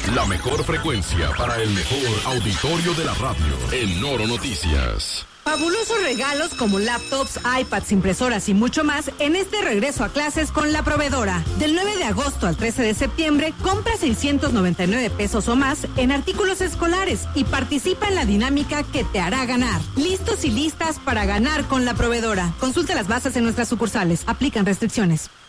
La mejor frecuencia para el mejor auditorio de la radio. En Oro Noticias. Fabulosos regalos como laptops, iPads, impresoras y mucho más en este regreso a clases con La Proveedora. Del 9 de agosto al 13 de septiembre, compra 699 pesos o más en artículos escolares y participa en la dinámica que te hará ganar. Listos y listas para ganar con La Proveedora. Consulta las bases en nuestras sucursales. Aplican restricciones.